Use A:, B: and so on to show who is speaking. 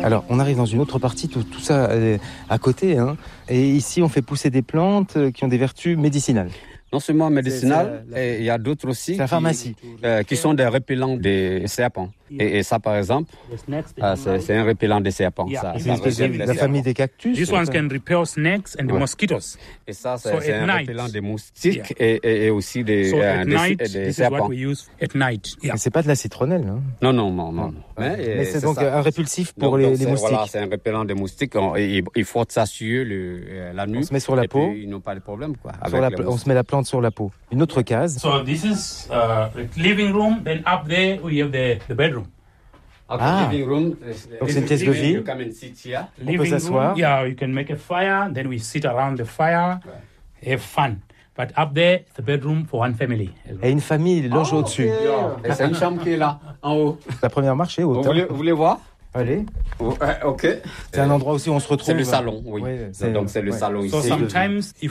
A: Alors, on arrive dans une autre partie, tout ça à côté. Hein, et ici, on fait pousser des plantes qui ont des vertus médicinales.
B: Non seulement médicinal, il y a d'autres aussi
A: c'est la pharmacie.
B: Qui sont des répellents des serpents. Et ça, par exemple, c'est un répellent des serpents. Ça
A: la famille des cactus.
C: This one can repel snakes and the mosquitoes.
B: Et ça, c'est un répellent des moustiques et aussi des serpents.
A: Mais c'est pas de la citronnelle. Hein.
B: Non.
A: Mais c'est donc un répulsif pour les moustiques.
B: Voilà, c'est un répellent des moustiques. Il faut ça sur la nuit.
A: On se met sur la peau.
B: Ils n'ont pas de problème.
A: On se met la plante sur la peau. Une autre case.
C: So this is the living room. Then up there we have the bedroom.
B: Living room.
A: Donc c'est une pièce de vie. On peut s'asseoir.
C: Yeah, you can make a fire. Then we sit around the fire, have fun. But up there, it's the bedroom for one family.
A: Et une famille loge au-dessus.
B: Et c'est une chambre qui est là, en haut.
A: La première marche est haute.
B: Vous voulez voir?
A: Allez.
B: Ok.
A: C'est un endroit aussi où on se retrouve.
B: C'est le salon, oui. Donc c'est le salon ici.
C: So sometimes, if